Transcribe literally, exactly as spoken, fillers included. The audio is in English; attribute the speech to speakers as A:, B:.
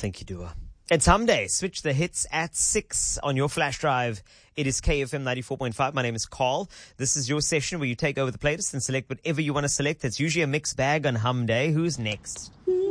A: think you do. It's Hum Day. Switch the hits at six on your flash drive. It is K F M ninety-four point five. My name is Carl. This is your session where you take over the playlist and select whatever you want to select. It's usually a mixed bag on Hum Day. Who's next?